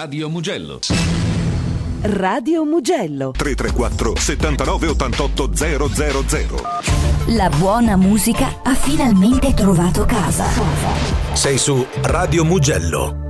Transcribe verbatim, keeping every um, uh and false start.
Radio Mugello. Radio Mugello tre tre quattro settantanove ottantotto zero zero zero. La buona musica ha finalmente trovato casa. Sei su Radio Mugello.